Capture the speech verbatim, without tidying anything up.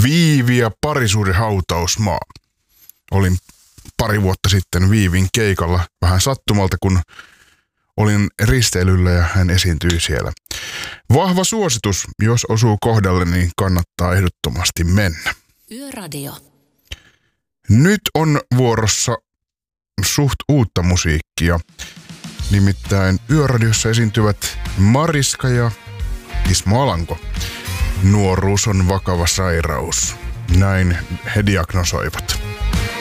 Viivi ja parisuuden hautausmaa. Olin pari vuotta sitten Viivin keikalla vähän sattumalta, kun olin risteilyllä ja hän esiintyi siellä. Vahva suositus, jos osuu kohdalle, niin kannattaa ehdottomasti mennä. Yöradio. Nyt on vuorossa suht uutta musiikkia. Nimittäin Yöradiossa esiintyvät Mariska ja Ismo Alanko. Nuoruus on vakava sairaus. Näin he diagnosoivat.